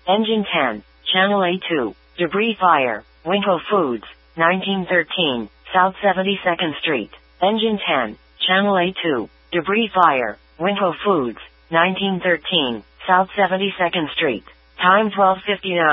Engine 10, Channel A2, Debris Fire, Winco Foods, 1913, South 72nd Street. Engine 10, Channel A2, Debris Fire, Winco Foods, 1913, South 72nd Street. Time 12:59.